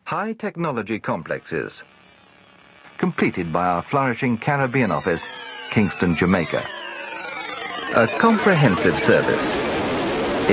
high technology complexes. Completed by our flourishing Caribbean office, Kingston, Jamaica. A comprehensive service